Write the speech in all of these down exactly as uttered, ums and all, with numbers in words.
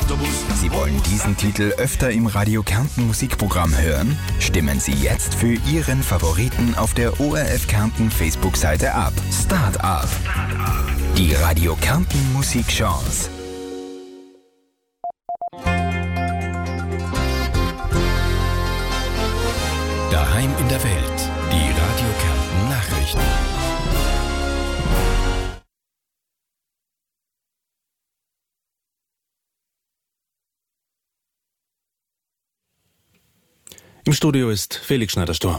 Sie wollen diesen Titel öfter im Radio Kärnten Musikprogramm hören? Stimmen Sie jetzt für Ihren Favoriten auf der O R F Kärnten Facebook-Seite ab. Start up. Die Radio Kärnten Musikchance. Daheim in der Welt. Die Radio Kärnten Nachrichten. Im Studio ist Felix Schneider-Stor.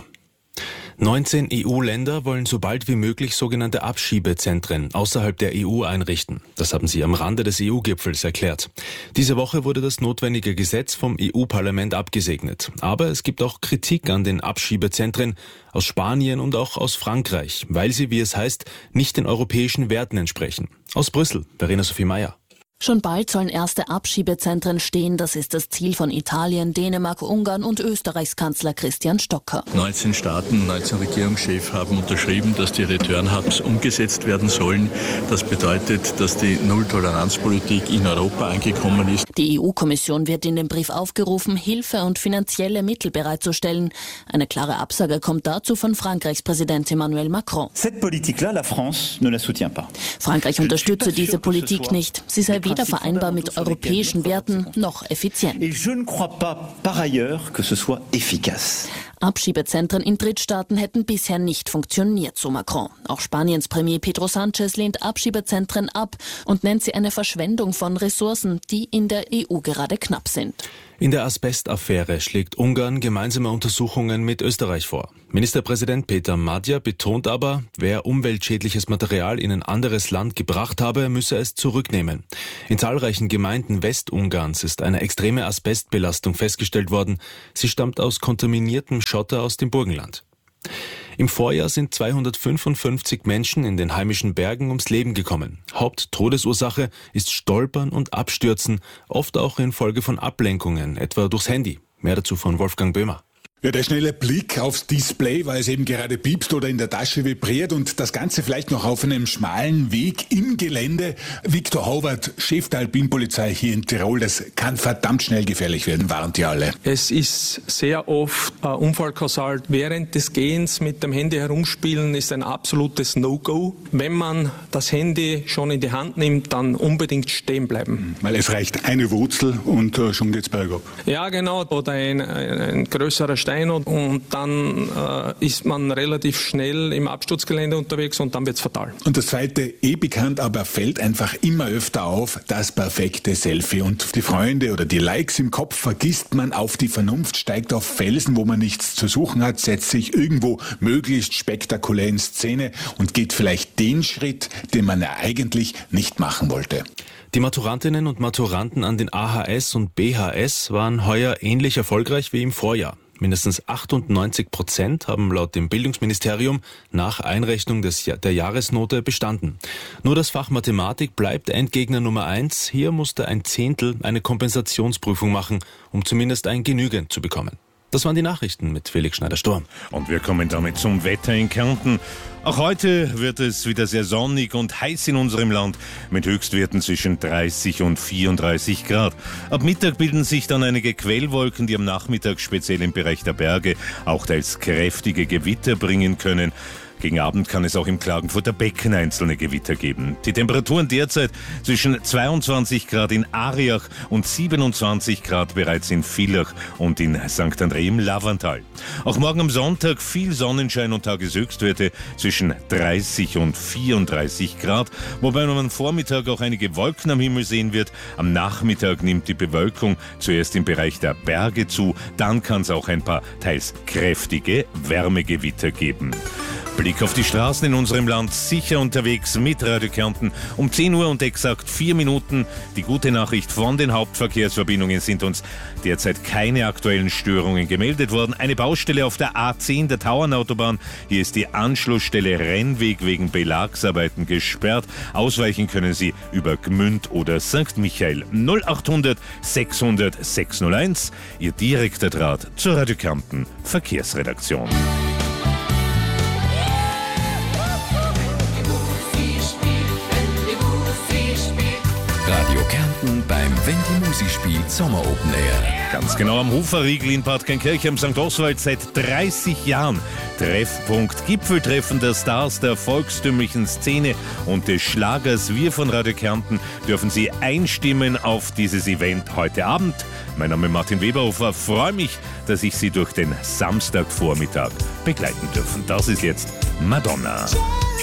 neunzehn E U-Länder wollen so bald wie möglich sogenannte Abschiebezentren außerhalb der E U einrichten. Das haben sie am Rande des E U-Gipfels erklärt. Diese Woche wurde das notwendige Gesetz vom E U-Parlament abgesegnet. Aber es gibt auch Kritik an den Abschiebezentren aus Spanien und auch aus Frankreich, weil sie, wie es heißt, nicht den europäischen Werten entsprechen. Aus Brüssel, Verena Sophie Meyer. Schon bald sollen erste Abschiebezentren stehen. Das ist das Ziel von Italien, Dänemark, Ungarn und Österreichs Kanzler Christian Stocker. neunzehn Staaten, neunzehn Regierungschefs haben unterschrieben, dass die Return-Hubs umgesetzt werden sollen. Das bedeutet, dass die Null-Toleranz-Politik in Europa angekommen ist. Die E U-Kommission wird in dem Brief aufgerufen, Hilfe und finanzielle Mittel bereitzustellen. Eine klare Absage kommt dazu von Frankreichs Präsident Emmanuel Macron. Cette politique-là, la France ne la soutient pas. Frankreich unterstütze diese Politik nicht. Sie sei weder vereinbar mit europäischen Werten noch effizient. Et je ne crois pas par ailleurs que ce soit efficace. Abschiebezentren in Drittstaaten hätten bisher nicht funktioniert, so Macron. Auch Spaniens Premier Pedro Sánchez lehnt Abschiebezentren ab und nennt sie eine Verschwendung von Ressourcen, die in der E U gerade knapp sind. In der Asbest-Affäre schlägt Ungarn gemeinsame Untersuchungen mit Österreich vor. Ministerpräsident Peter Magyar betont aber, wer umweltschädliches Material in ein anderes Land gebracht habe, müsse es zurücknehmen. In zahlreichen Gemeinden Westungarns ist eine extreme Asbestbelastung festgestellt worden. Sie stammt aus kontaminiertem Schotter aus dem Burgenland. Im Vorjahr sind zweihundertfünfundfünfzig Menschen in den heimischen Bergen ums Leben gekommen. Haupttodesursache ist Stolpern und Abstürzen, oft auch infolge von Ablenkungen, etwa durchs Handy. Mehr dazu von Wolfgang Böhmer. Ja, der schnelle Blick aufs Display, weil es eben gerade piepst oder in der Tasche vibriert und das Ganze vielleicht noch auf einem schmalen Weg im Gelände. Viktor Howard, Chef der Alpinpolizei hier in Tirol, das kann verdammt schnell gefährlich werden, warnt ihr alle. Es ist sehr oft äh, Unfallkausal. Während des Gehens mit dem Handy herumspielen ist ein absolutes No-Go. Wenn man das Handy schon in die Hand nimmt, dann unbedingt stehen bleiben. Weil es reicht eine Wurzel und äh, schon geht's bergab. Ja, genau. Oder ein, ein, ein größerer Stein. Und dann äh, ist man relativ schnell im Absturzgelände unterwegs und dann wird's fatal. Und das zweite, eh bekannt, aber fällt einfach immer öfter auf, das perfekte Selfie. Und die Freunde oder die Likes im Kopf vergisst man auf die Vernunft, steigt auf Felsen, wo man nichts zu suchen hat, setzt sich irgendwo möglichst spektakulär in Szene und geht vielleicht den Schritt, den man ja eigentlich nicht machen wollte. Die Maturantinnen und Maturanten an den A H S und B H S waren heuer ähnlich erfolgreich wie im Vorjahr. Mindestens achtundneunzig Prozent haben laut dem Bildungsministerium nach Einrechnung des, der Jahresnote bestanden. Nur das Fach Mathematik bleibt Endgegner Nummer eins. Hier musste ein Zehntel eine Kompensationsprüfung machen, um zumindest ein Genügend zu bekommen. Das waren die Nachrichten mit Felix Schneider-Stor. Und wir kommen damit zum Wetter in Kärnten. Auch heute wird es wieder sehr sonnig und heiß in unserem Land mit Höchstwerten zwischen dreißig und vierunddreißig Grad. Ab Mittag bilden sich dann einige Quellwolken, die am Nachmittag speziell im Bereich der Berge auch teils kräftige Gewitter bringen können. Gegen Abend kann es auch im Klagenfurter Becken einzelne Gewitter geben. Die Temperaturen derzeit zwischen zweiundzwanzig Grad in Ariach und siebenundzwanzig Grad bereits in Villach und in Sankt André im Lavantal. Auch morgen am Sonntag viel Sonnenschein und Tageshöchstwerte zwischen dreißig und vierunddreißig Grad, wobei man am Vormittag auch einige Wolken am Himmel sehen wird. Am Nachmittag nimmt die Bewölkung zuerst im Bereich der Berge zu, dann kann es auch ein paar teils kräftige Wärmegewitter geben. Blick auf die Straßen in unserem Land, sicher unterwegs mit Radio Kärnten. Um zehn Uhr und exakt vier Minuten. Die gute Nachricht von den Hauptverkehrsverbindungen sind uns derzeit keine aktuellen Störungen gemeldet worden. Eine Baustelle auf der A zehn der Tauernautobahn. Hier ist die Anschlussstelle Rennweg wegen Belagsarbeiten gesperrt. Ausweichen können Sie über Gmünd oder Sankt Michael. null achthundert sechshundert sechshunderteins. Ihr direkter Draht zur Radio Kärnten Verkehrsredaktion. Radio Kärnten Kärnten beim Wenn die Musi spielt Sommer Open Air. Ganz genau am Huferriegel in Bad Kölnkirch am Sankt Oswald seit dreißig Jahren. Treffpunkt, Gipfeltreffen der Stars der volkstümlichen Szene und des Schlagers. Wir von Radio Kärnten dürfen Sie einstimmen auf dieses Event heute Abend. Mein Name ist Martin Weberhofer. Freue mich, dass ich Sie durch den Samstagvormittag begleiten dürfen. Das ist jetzt Madonna.